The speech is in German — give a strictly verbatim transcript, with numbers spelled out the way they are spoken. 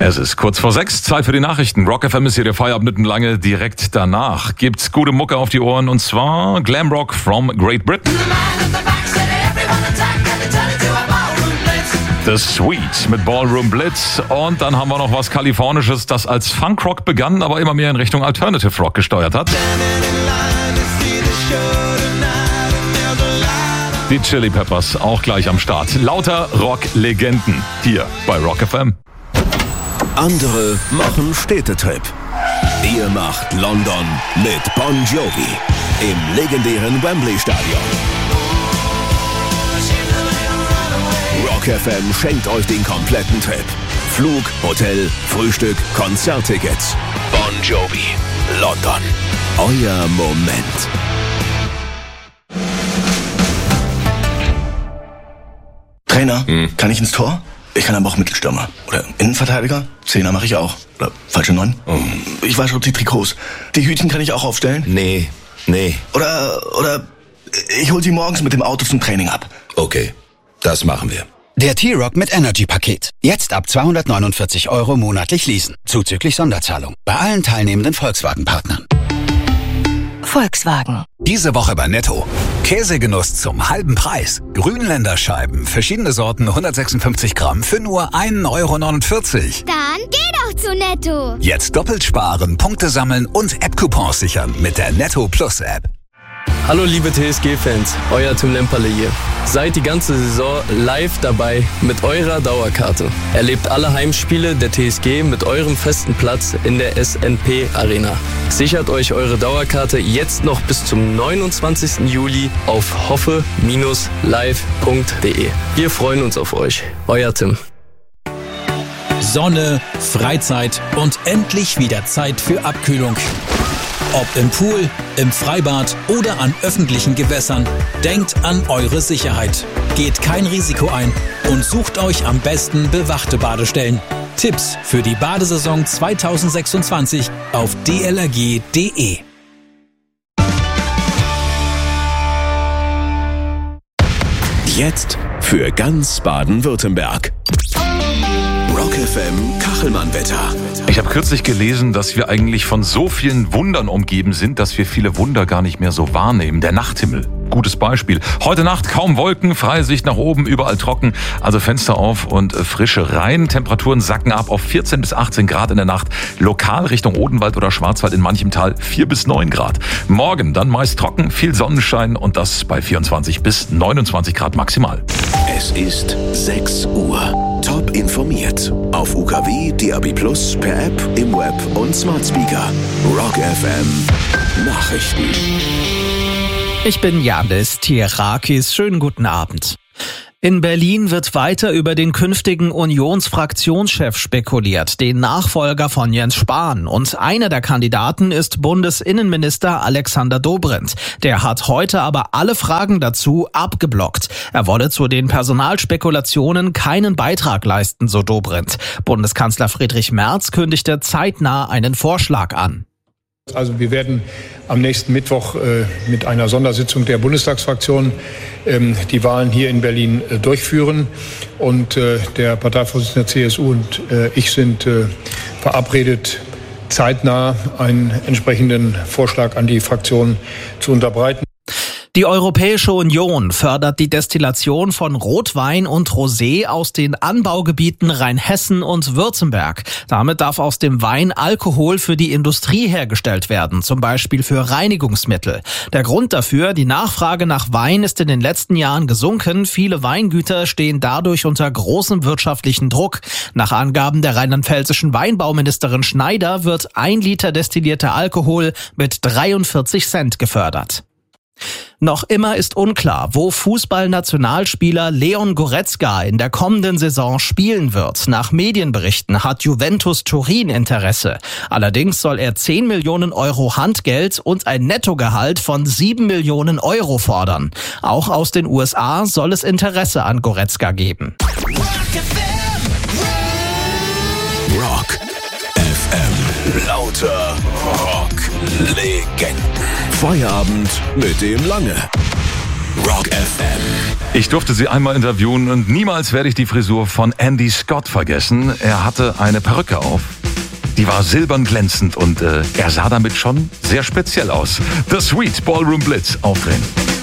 Es ist kurz vor sechs, Zeit für die Nachrichten. Rock F M ist hier der Feierabend lange. Direkt danach gibt's gute Mucke auf die Ohren und zwar Glam Rock from Great Britain. The Sweet mit Ballroom Blitz und dann haben wir noch was Kalifornisches, das als Funkrock begann, aber immer mehr in Richtung Alternative Rock gesteuert hat. Die Chili Peppers auch gleich am Start. Lauter Rock-Legenden hier bei Rock F M. Andere machen Städtetrip. Ihr macht London mit Bon Jovi im legendären Wembley Stadion. Rock F M schenkt euch den kompletten Trip. Flug, Hotel, Frühstück, Konzerttickets. Bon Jovi, London. Euer Moment. Trainer, hm. kann ich ins Tor? Ich kann aber auch Mittelstürmer. Oder Innenverteidiger? Zehner mache ich auch. Oder falsche Neun? Oh. Ich wasche die Trikots. Die Hütchen kann ich auch aufstellen? Nee, nee. Oder, oder ich hol sie morgens mit dem Auto zum Training ab. Okay, das machen wir. Der T-Rock mit Energy-Paket. Jetzt ab zweihundertneunundvierzig Euro monatlich leasen. Zuzüglich Sonderzahlung. Bei allen teilnehmenden Volkswagen-Partnern. Volkswagen. Diese Woche bei Netto. Käsegenuss zum halben Preis. Grünländerscheiben, verschiedene Sorten, hundertsechsundfünfzig Gramm für nur ein Euro neunundvierzig. Dann geh doch zu Netto. Jetzt doppelt sparen, Punkte sammeln und App-Coupons sichern mit der Netto Plus App. Hallo liebe T S G-Fans, euer Tim Lemperle hier. Seid die ganze Saison live dabei mit eurer Dauerkarte. Erlebt alle Heimspiele der T S G mit eurem festen Platz in der S N P Arena. Sichert euch eure Dauerkarte jetzt noch bis zum neunundzwanzigsten Juli auf hoffe Bindestrich live Punkt de. Wir freuen uns auf euch. Euer Tim. Sonne, Freizeit und endlich wieder Zeit für Abkühlung. Ob im Pool, im Freibad oder an öffentlichen Gewässern, denkt an eure Sicherheit. Geht kein Risiko ein und sucht euch am besten bewachte Badestellen. Tipps für die Badesaison zweitausendsechsundzwanzig auf d l r g punkt d e. Jetzt für ganz Baden-Württemberg. Rock F M Kachelmann-Wetter. Ich habe kürzlich gelesen, dass wir eigentlich von so vielen Wundern umgeben sind, dass wir viele Wunder gar nicht mehr so wahrnehmen. Der Nachthimmel, gutes Beispiel. Heute Nacht kaum Wolken, freie Sicht nach oben, überall trocken. Also Fenster auf und Frische rein. Temperaturen sacken ab auf vierzehn bis achtzehn Grad in der Nacht. Lokal Richtung Odenwald oder Schwarzwald in manchem Tal vier bis neun Grad. Morgen dann meist trocken, viel Sonnenschein und das bei vierundzwanzig bis neunundzwanzig Grad maximal. Es ist sechs Uhr. Top informiert. Auf U K W, D A B Plus, per App, im Web und Smart Speaker. Rock F M Nachrichten. Ich bin Janis Tierakis. Schönen guten Abend. In Berlin wird weiter über den künftigen Unionsfraktionschef spekuliert, den Nachfolger von Jens Spahn. Und einer der Kandidaten ist Bundesinnenminister Alexander Dobrindt. Der hat heute aber alle Fragen dazu abgeblockt. Er wolle zu den Personalspekulationen keinen Beitrag leisten, so Dobrindt. Bundeskanzler Friedrich Merz kündigte zeitnah einen Vorschlag an. Also wir werden am nächsten Mittwoch äh, mit einer Sondersitzung der Bundestagsfraktion ähm, die Wahlen hier in Berlin äh, durchführen. Und äh, der Parteivorsitzende der C S U und äh, ich sind äh, verabredet, zeitnah einen entsprechenden Vorschlag an die Fraktion zu unterbreiten. Die Europäische Union fördert die Destillation von Rotwein und Rosé aus den Anbaugebieten Rheinhessen und Württemberg. Damit darf aus dem Wein Alkohol für die Industrie hergestellt werden, zum Beispiel für Reinigungsmittel. Der Grund dafür, die Nachfrage nach Wein ist in den letzten Jahren gesunken. Viele Weingüter stehen dadurch unter großem wirtschaftlichen Druck. Nach Angaben der rheinland-pfälzischen Weinbauministerin Schneider wird ein Liter destillierter Alkohol mit dreiundvierzig Cent gefördert. Noch immer ist unklar, wo Fußballnationalspieler Leon Goretzka in der kommenden Saison spielen wird. Nach Medienberichten hat Juventus Turin Interesse. Allerdings soll er zehn Millionen Euro Handgeld und ein Nettogehalt von sieben Millionen Euro fordern. Auch aus den U S A soll es Interesse an Goretzka geben. Rock F M. Lauter Rock-Legenden. Feierabend mit dem Lange. Rock F M. Ich durfte sie einmal interviewen und niemals werde ich die Frisur von Andy Scott vergessen. Er hatte eine Perücke auf. Die war silbern glänzend und äh, er sah damit schon sehr speziell aus. The Sweet Ballroom Blitz aufdrehen.